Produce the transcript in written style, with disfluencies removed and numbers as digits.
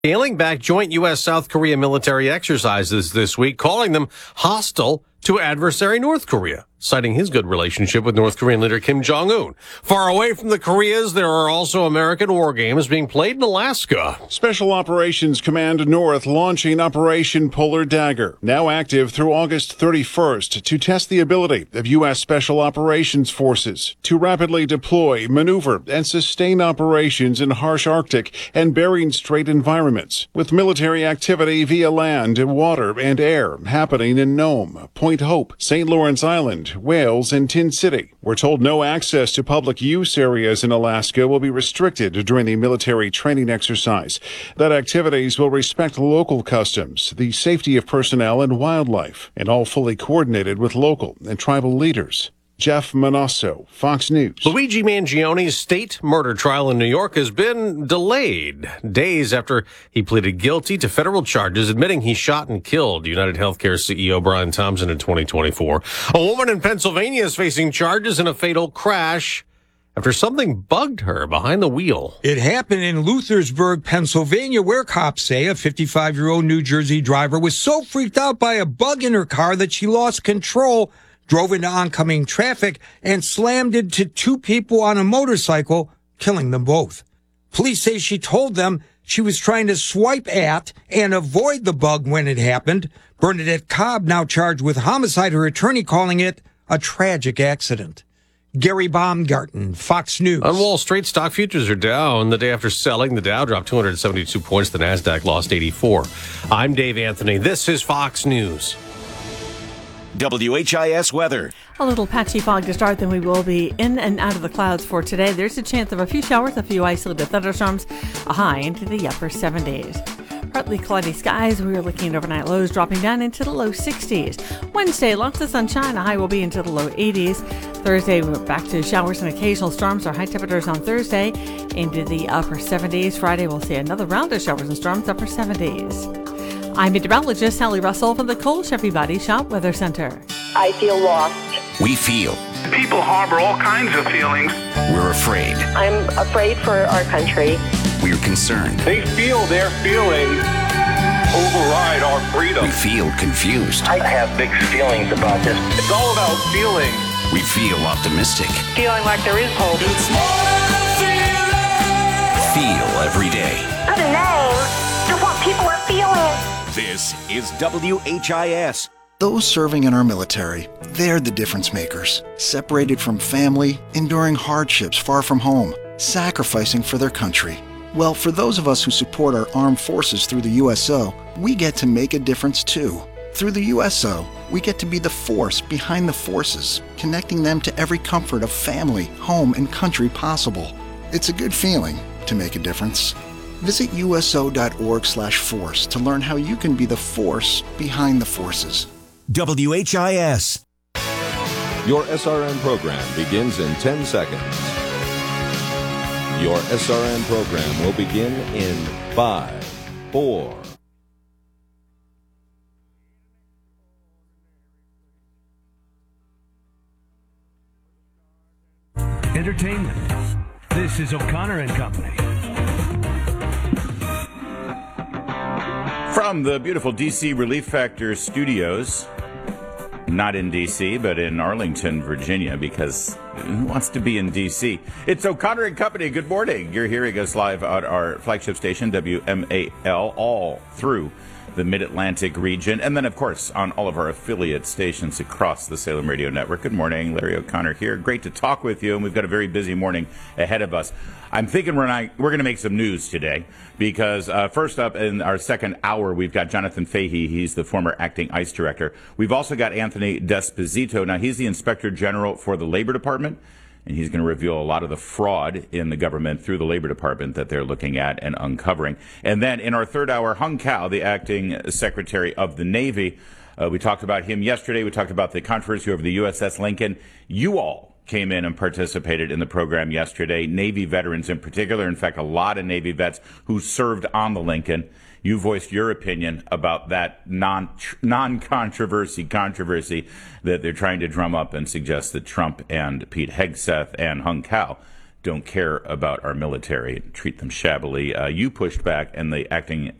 Scaling back joint U.S.-South Korea military exercises this week, calling them hostile to adversary North Korea, citing his good relationship with North Korean leader Kim Jong-un. Far away from the Koreas, there are also American war games being played in Alaska. Special Operations Command North launching Operation Polar Dagger, now active through August 31st, to test the ability of U.S. Special Operations Forces to rapidly deploy, maneuver, and sustain operations in harsh Arctic and Bering Strait environments, with military activity via land, water, and air happening in Nome, Point Hope, St. Lawrence Island, Wales, and Tin City. We're told no access to public use areas in Alaska will be restricted during the military training exercise. That activities will respect local customs, the safety of personnel and wildlife, and all fully coordinated with local and tribal leaders. Jeff Manasso, Fox News. Luigi Mangioni's state murder trial in New York has been delayed days after he pleaded guilty to federal charges admitting he shot and killed United Healthcare CEO Brian Thompson in 2024. A woman in Pennsylvania is facing charges in a fatal crash after something bugged her behind the wheel. It happened in Luthersburg, Pennsylvania, where cops say a 55-year-old New Jersey driver was so freaked out by a bug in her car that she lost control, drove into oncoming traffic, and slammed into two people on a motorcycle, killing them both. Police say she told them she was trying to swipe at and avoid the bug when it happened. Bernadette Cobb, now charged with homicide, her attorney calling it a tragic accident. Gary Baumgarten, Fox News. On Wall Street, stock futures are down the day after selling. The Dow dropped 272 points. The Nasdaq lost 84. I'm Dave Anthony. This is Fox News. WHIS weather. A little patchy fog to start, then we will be in and out of the clouds for today. There's a chance of a few showers, a few isolated thunderstorms, a high into the upper 70s. Partly cloudy skies. We are looking at overnight lows dropping down into the low 60s. Wednesday, lots of sunshine. A high will be into the low 80s. Thursday, we're back to showers and occasional storms. Our high temperatures on Thursday into the upper 70s. Friday, we'll see another round of showers and storms, upper 70s. I'm meteorologist Sally Russell from the Cole Chevy Body Shop Weather Center. I feel lost. We feel. People harbor all kinds of feelings. We're afraid. I'm afraid for our country. We're concerned. They feel their feelings override our freedom. We feel confused. I have mixed feelings about this. It's all about feeling. We feel optimistic. Feeling like there is hope. It's more than feel every day. Put a name to what people are feeling. This is WHIS. Those serving in our military, they're the difference makers. Separated from family, enduring hardships far from home, sacrificing for their country. Well, for those of us who support our armed forces through the USO, we get to make a difference too. Through the USO, we get to be the force behind the forces, connecting them to every comfort of family, home, and country possible. It's a good feeling to make a difference. Visit uso.org/force to learn how you can be the force behind the forces. WHIS. Your SRN program begins in 10 seconds. Your SRN program will begin in 5, 4. Entertainment. This is O'Connor and Company. From the beautiful DC Relief Factor studios, not in DC, but in Arlington, Virginia, because who wants to be in DC? It's O'Connor and Company. Good morning. You're hearing us live at our flagship station, WMAL, all through the Mid-Atlantic region, and then, of course, on all of our affiliate stations across the Salem Radio Network. Good morning. Larry O'Connor here. Great to talk with you, and we've got a very busy morning ahead of us. I'm thinking we're going to make some news today because first up in our second hour, we've got Jonathan Fahey. He's the former acting ICE director. We've also got Anthony D'Esposito. Now, he's the Inspector General for the Labor Department, and he's going to reveal a lot of the fraud in the government through the Labor Department that they're looking at and uncovering. And then in our third hour, Hung Cao, the acting Secretary of the Navy. We talked about him yesterday. We talked about the controversy over the USS Lincoln. You all came in and participated in the program yesterday, Navy veterans in particular. In fact, a lot of Navy vets who served on the Lincoln. You voiced your opinion about that non-controversy that they're trying to drum up and suggest that Trump and Pete Hegseth and Hung Cao don't care about our military, treat them shabbily. You pushed back, and the acting